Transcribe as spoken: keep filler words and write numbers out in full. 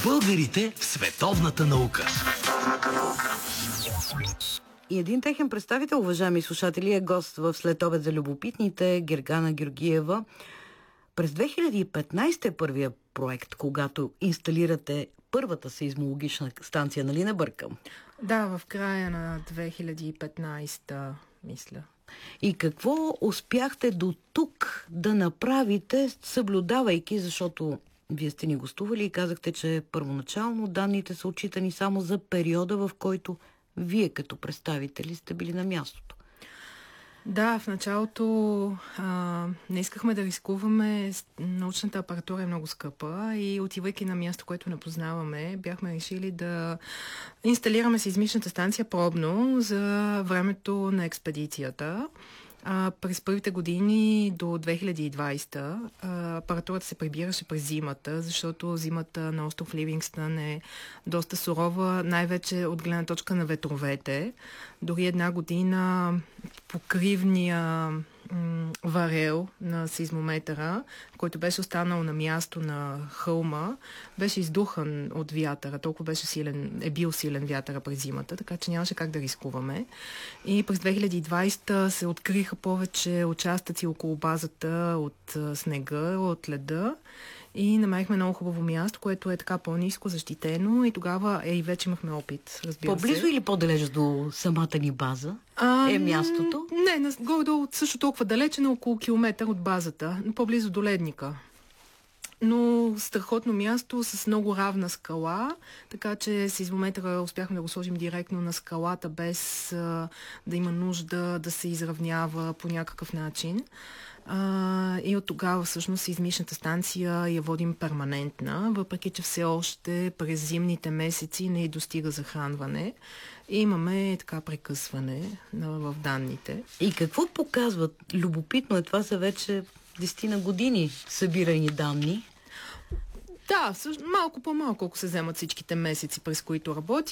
Българите в световната наука. И един техен представител, уважаеми слушатели, е гост в Следобед за любопитните, Гергана Георгиева. През две хиляди и петнайсета е първия проект, когато инсталирате първата сейзмологична станция, нали не бъркам? Да, в края на две хиляди и петнайсета, мисля. И какво успяхте до тук да направите, съблюдавайки, защото вие сте ни гостували и казахте, че първоначално данните са отчитани само за периода, в който вие като представители сте били на мястото. Да, в началото а, не искахме да рискуваме. Научната апаратура е много скъпа и отивайки на място, което не познаваме, бяхме решили да инсталираме сейзмичната станция пробно за времето на експедицията. А, през първите години до две хиляди и двайсета а, апаратурата се прибираше през зимата, защото зимата на остров Ливингстън е доста сурова, най-вече от гледна точка на ветровете. Дори една година покривния варел на сейзмометъра, който беше останал на място на хълма, беше издухан от вятъра. Толкова беше силен, е бил силен вятъра през зимата, така че нямаше как да рискуваме. И през две хиляди и двайсета се откриха повече участъци около базата от снега, от леда. И намерихме много хубаво място, което е така по-ниско, защитено, и тогава е и вече имахме опит, разбира По-близо се. или по-далеч до самата ни база а, е мястото? Не, горе-долу също толкова далече, на около километър от базата, по-близо до ледника. Но страхотно място с много равна скала, така че сейзмометъра успяхме да го сложим директно на скалата, без а, да има нужда да се изравнява по някакъв начин. А, и от тогава всъщност сейзмичната станция я водим перманентна, въпреки че все още през зимните месеци не й достига захранване. И имаме така прекъсване на, в данните. И какво показват? Любопитно е, това са вече десетина години събирани данни. Да, малко по-малко, ако се вземат всичките месеци, през които работи.